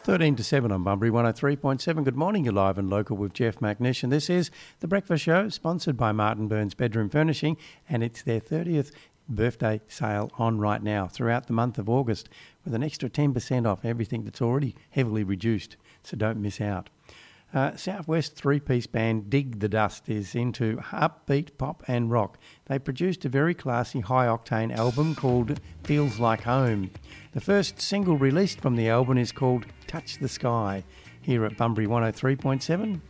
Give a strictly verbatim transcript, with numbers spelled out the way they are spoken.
thirteen to seven on Bunbury one oh three point seven. Good morning, you're live and local with Jeff McNish, and this is The Breakfast Show, sponsored by Martin Burns Bedroom Furnishing, and it's their thirtieth birthday sale on right now throughout the month of August with an extra ten percent off everything that's already heavily reduced, so don't miss out. Uh, Southwest three-piece band Dig the Dust is into upbeat pop and rock. They produced a very classy high-octane album called Feels Like Home. The first single released from the album is called Touch the Sky, here at Bunbury one oh three point seven.